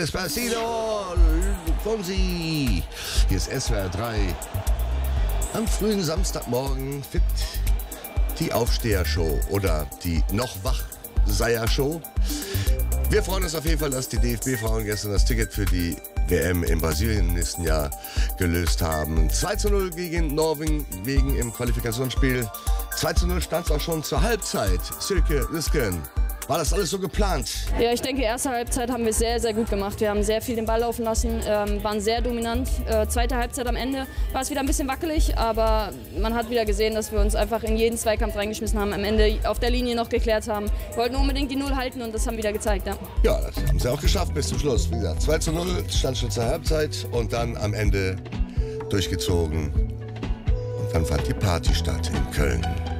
Despacito, Fonsi. Hier ist SWR 3. Am frühen Samstagmorgen fit die Aufsteher-Show oder die Noch-Wach-Seier-Show. Wir freuen uns auf jeden Fall, dass die DFB-Frauen gestern das Ticket für die WM in Brasilien im nächsten Jahr gelöst haben. 2:0 gegen Norwegen im Qualifikationsspiel. 2:0 stand es auch schon zur Halbzeit. Silke Lüsken. War das alles so geplant? Ja, ich denke, erste Halbzeit haben wir sehr, sehr gut gemacht. Wir haben sehr viel den Ball laufen lassen, waren sehr dominant. Zweite Halbzeit am Ende war es wieder ein bisschen wackelig, aber man hat wieder gesehen, dass wir uns einfach in jeden Zweikampf reingeschmissen haben, am Ende auf der Linie noch geklärt haben. Wir wollten unbedingt die Null halten und das haben wir wieder gezeigt. Ja, ja, das haben sie auch geschafft bis zum Schluss. Wie gesagt, 2:0 stand schon zur Halbzeit und dann am Ende durchgezogen. Und dann fand die Party statt in Köln.